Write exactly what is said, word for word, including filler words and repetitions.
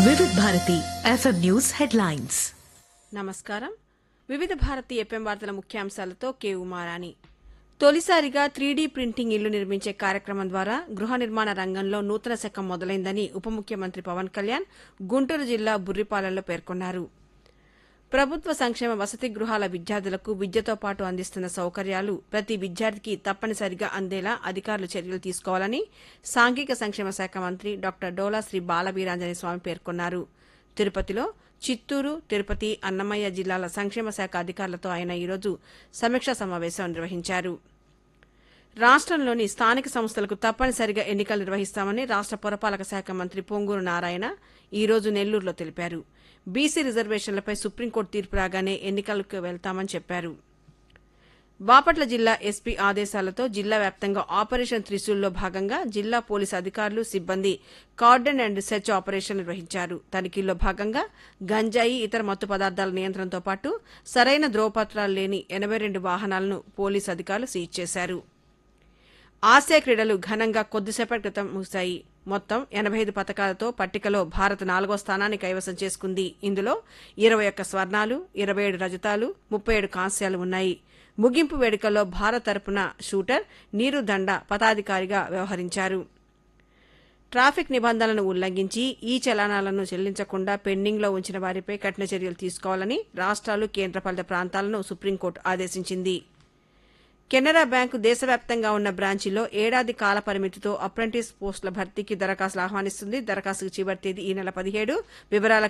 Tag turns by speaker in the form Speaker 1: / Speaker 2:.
Speaker 1: వివిధ Bharati FM news headlines.
Speaker 2: నమస్కారం. వివిధ భారతి ఎఫ్ఎం వార్తల ముఖ్యాంశాలతో కె ఉమారాణి. తొలిసారిగా త్రీడీ ప్రింటింగ్ ఇల్లు నిర్మించే కార్యక్రమం ద్వారా గృహ నిర్మాణ రంగంలో నూతన శకం మొదలైందని ఉప ముఖ్యమంత్రి పవన్ కళ్యాణ్ గుంటూరు జిల్లా బుర్రిపాలెంలో పేర్కొన్నారు. ప్రభుత్వ సంక్షేమ వసతి గృహాల విద్యార్థులకు విద్యతో పాటు అందిస్తున్న సౌకర్యాలు ప్రతి విద్యార్థికి తప్పనిసరిగా అందేలా అధికారులు చర్యలు తీసుకోవాలని సాంఘిక సంక్షేమ శాఖ మంత్రి డాక్టర్ డోలా శ్రీ బాలవీరాంజనేయ స్వామి పేర్కొన్నారు. తిరుపతిలో చిత్తూరు, తిరుపతి, అన్నమయ్య జిల్లాల సంక్షేమ శాఖ అధికారులతో ఆయన ఈరోజు సమీక్షా సమావేశం నిర్వహించారు. రాష్ట్రంలోని స్థానిక సంస్థలకు తప్పనిసరిగా ఎన్నికలు నిర్వహిస్తామని రాష్ట్ర పురపాలక శాఖ మంత్రి పొంగూరు నారాయణ ఈరోజు నెల్లూరులో తెలిపారు. బీసీ రిజర్వేషన్లపై సుప్రీంకోర్టు తీర్పు రాగానే ఎన్నికలకు వెళ్తామని చెప్పారు. బాపట్ల జిల్లా ఎస్పీ ఆదేశాలతో జిల్లా వ్యాప్తంగా ఆపరేషన్ త్రిశూల్లో భాగంగా జిల్లా పోలీసు అధికారులు, సిబ్బంది కార్డన్ అండ్ సెర్చ్ ఆపరేషన్ నిర్వహించారు. తనిఖీల్లో భాగంగా గంజాయి, ఇతర మత్తు పదార్థాల నియంత్రణతో పాటు సరైన ధ్రువపత్రాలు లేని ఎనబై రెండు వాహనాలను పోలీసు అధికారులు సీజ్ చేశారు. ఆసియా క్రీడలు ఘనంగా కొద్దిసేపటి క్రితం ముగిశాయి. మొత్తం ఎనబై ఐదు పతకాలతో పట్టికలో భారత్ నాలుగో స్థానాన్ని కైవసం చేసుకుంది. ఇందులో ఇరవై ఒక్క స్వర్ణాలు, ఇరవై ఏడు రజతాలు, ముప్పై ఏడు కాంస్యాలు ఉన్నాయి. ముగింపు వేడుకల్లో భారత్ తరపున షూటర్ నీరు దండ పదాధికారిగా వ్యవహరించారు. ట్రాఫిక్ నిబంధనలను ఉల్లంఘించి ఈ చలానాలను చెల్లించకుండా పెండింగ్లో ఉంచిన వారిపై కఠిన చర్యలు తీసుకోవాలని రాష్ట్రాలు, కేంద్రపాలిత ప్రాంతాలను సుప్రీంకోర్టు ఆదేశించింది. కెనరా బ్యాంకు దేశవ్యాప్తంగా ఉన్న బ్రాంచీలో ఏడాది కాల పరిమితితో అప్రెంటిస్ పోస్టుల భర్తీకి దరఖాస్తులు ఆహ్వానిస్తుంది. దరఖాస్తుకు చివరి తేదీ ఈ నెల పదిహేడు. వివరాల